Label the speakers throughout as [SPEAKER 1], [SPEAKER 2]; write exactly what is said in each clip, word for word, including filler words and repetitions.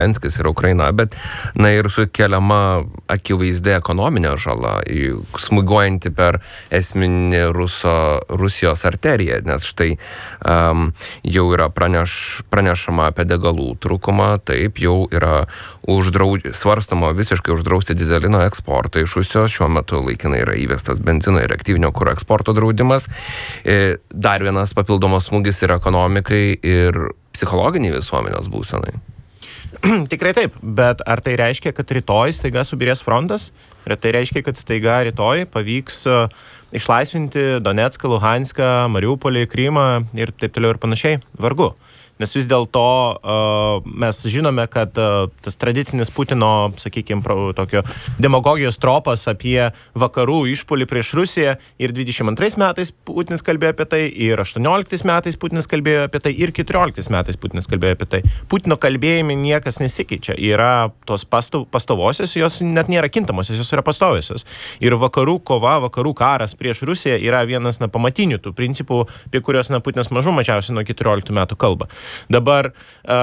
[SPEAKER 1] Zelenskis ir Ukraina, bet na ir sukeliama akivaizdė ekonominė žala, smūgiuojanti per esminį Ruso, Rusijos arteriją, nes štai um, jau yra praneš, pranešama apie degalų trūkumą, taip jau yra uždraud, svarstama visiškai uždrausti dizelino eksportą iš Rusijos, šiuo metu laikinai yra įvestas benzino ir aktyvinio kuro eksporto draudimas. Dar vienas papildomas smūgis ir ekonomikai ir psichologiniai visuomenės būsenai.
[SPEAKER 2] Tikrai taip, bet ar tai reiškia, kad rytoj staiga subirės frontas? Ir tai reiškia, kad staiga rytoj pavyks išlaisvinti Donecką, Luhanską, Mariupolį, Krymą ir taip toliau ir panašiai? Vargu. Nes vis dėlto uh, mes žinome, kad uh, tas tradicinis Putino, sakykime, tokio demagogijos tropas apie vakarų išpuolį prieš Rusiją ir dvidešimt antrais metais Putinas kalbėjo apie tai, ir aštuonioliktais metais Putinas kalbėjo apie tai, ir keturioliktais metais Putinas kalbėjo apie tai. Putino kalbėjime niekas nesikeičia. Yra tos pasto, pastovosios, jos net nėra kintamosios, jos yra pastoviosios. Ir vakarų kova, vakarų karas prieš Rusiją yra vienas na, pamatinių tų principų, apie kurios na, Putinas mažų mažiausiai nuo keturioliktų metų kalba. Dabar,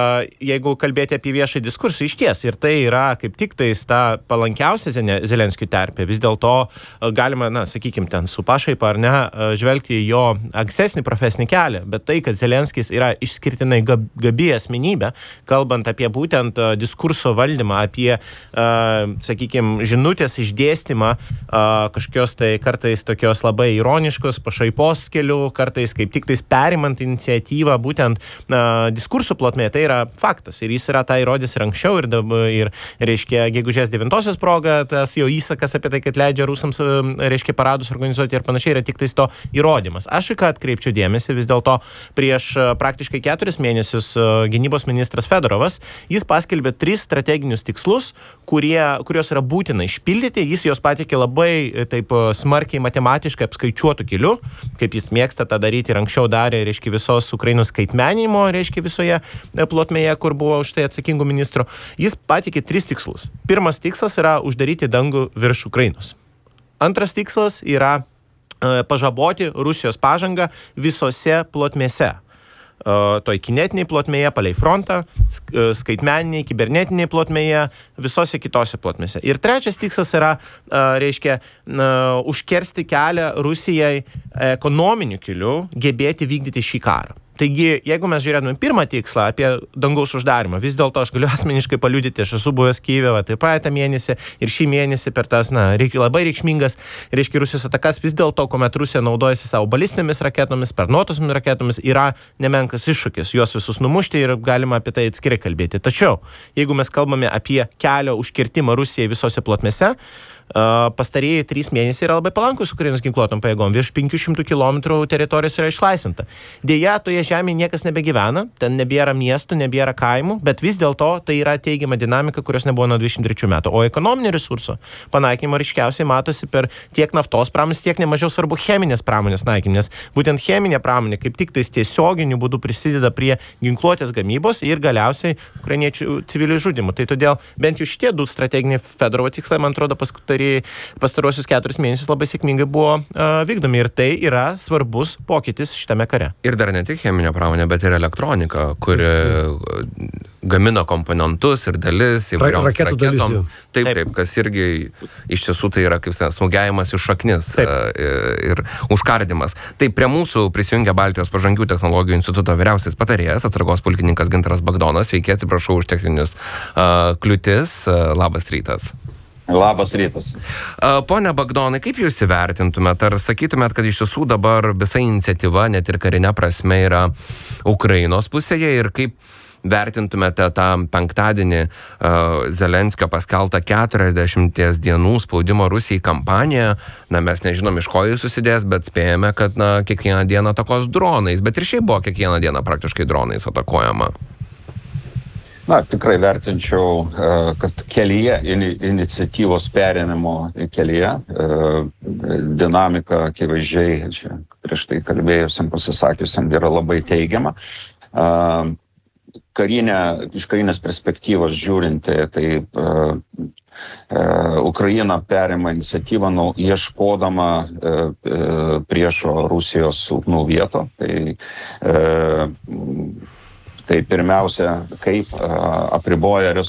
[SPEAKER 2] jeigu kalbėti apie viešą diskursą, iš ties, ir tai yra kaip tik tais ta palankiausia Zelenskiui terpė, vis dėlto galima, na, sakykime, ten su pašaipa ar ne, žvelgti jo ankstesnį profesinį kelią, bet tai, kad Zelenskis yra išskirtinai gabi asmenybė, kalbant apie būtent diskurso valdymą, apie, sakykime, žinutės išdėstymą, kažkokios tai kartais tokios labai ironiškos, pašaipos kelių, kartais kaip tik tais perimant iniciatyvą, būtent diskursų plotmėje, tai yra faktas. Ir jis yra tą įrodęs ir anksčiau, ir, ir reiškia, gegužės devintosios proga, tas jo įsakas apie tai, kad leidžia rusams, reiškia, paradus organizuoti ir panašiai, yra tik tais to įrodymas. Aš į ką atkreipčiau dėmesį, vis dėlto prieš praktiškai keturis mėnesius gynybos ministras Fedorovas, jis paskelbė tris strateginius tikslus, kurie, kurios yra būtina išpildyti. Jis jos patikė labai taip smarkiai matematiškai apskaičiuotų keliu, kaip jis mėgsta tą daryti ir anksčiau darė, reiškia, visos Ukrainos skaitmeninimo, reiškia, visoje plotmėje, kur buvo už tai atsakingų ministrų. Jis patikė tris tikslus. Pirmas tikslas yra uždaryti dangų virš Ukrainos. Antras tikslas yra e, pažaboti Rusijos pažangą visose plotmėse. Toj kinetiniai plotmėje, palei frontą, skaitmeniniai, kibernetiniai plotmėje, visose kitose plotmėse. Ir trečias tikslas yra, reiškia, užkersti kelią Rusijai ekonominiu keliu gebėti vykdyti šį karą. Taigi, jeigu mes žiūrėtume pirmą tikslą apie dangaus uždarimą, vis dėlto aš galiu asmeniškai paliudyti, aš esu buvęs Kyjive, tai praeitą mėnesį ir šį mėnesį per tas, na, reik, labai reikšmingas, reiškia, Rusijos atakas, vis dėlto, kuomet Rusija naudojasi savo balistinėmis raketomis, sparnuotosiomis raketomis, yra nemenkas iššūkis, juos visus numušti ir galima apie tai atskirai kalbėti. Tačiau, jeigu mes kalbame apie kelio užkirtimą Rusijai visose plotmėse, Uh, pastarieji trys mėnesiai yra labai palankus Ukrainos ginkluotom pajėgom. Virš penkių šimtų kilometrų teritorijos yra išlaisvinta. Deja, toje žemėje niekas nebegyvena, ten nebėra miestų, nebėra kaimų, bet vis dėlto tai yra teigiama dinamika, kurios nebuvo nuo dvidešimt trečių metų. O ekonominio resurso panaikinimo ryškiausiai matosi per tiek naftos pramonės, tiek nemažiau svarbu cheminės pramonės naikinimą, nes būtent cheminė pramonė kaip tik tais tiesioginiu būdu prisideda prie ginkluotės gamybos ir galiausiai ukrainiečių civilių žudimų. Tai todėl bent jau šitie du strateginiai Fedorovo tikslai, man atrodo, paskutiniai pastarosius keturis mėnesius labai sėkmingai buvo uh, vykdomi ir tai yra svarbus pokytis šitame kare.
[SPEAKER 1] Ir dar ne tik cheminė pramonė, bet ir elektronika, kuri gamina komponentus ir dalis įvairioms
[SPEAKER 3] Raketų
[SPEAKER 1] raketoms.
[SPEAKER 3] Dalis,
[SPEAKER 1] taip, taip, kas irgi iš tiesų tai yra kaip smūgiavimas iš šaknis uh, ir užkardimas. Taip, prie mūsų prisijungia Baltijos pažangių technologijų instituto vyriausias patarėjas, atsargos pulkininkas Gintaras Bagdonas. Sveiki, atsiprašau už techninius uh, kliūtis. Uh, labas rytas.
[SPEAKER 4] Labas rytas.
[SPEAKER 1] Pone Bagdonai, kaip jūs įvertintumėt? Ar sakytumėt, kad iš tiesų dabar visa iniciatyva, net ir karinė prasme, yra Ukrainos pusėje ir kaip vertintumėte tą penktadienį uh, Zelenskio paskeltą keturiasdešimties dienų spaudimo Rusijai kampaniją? Na, mes nežinom, iš ko jis susidės, bet spėjame, kad na, kiekvieną dieną atakos dronais, bet ir šiaip buvo kiekvieną dieną praktiškai dronais atakuojama.
[SPEAKER 4] Na, tikrai vertinčiau, kad kelyje, iniciatyvos perėmimo kelyje, dinamika akivaizdžiai, čia prieš tai kalbėjusiam, pasisakiusiam, yra labai teigiama. Karinė, iš karinės perspektyvos žiūrinti, tai Ukraina perima iniciatyvą, nu, ieškodama priešo Rusijos silpnų vietų. Tai Tai pirmiausia, kaip apriboja resursus.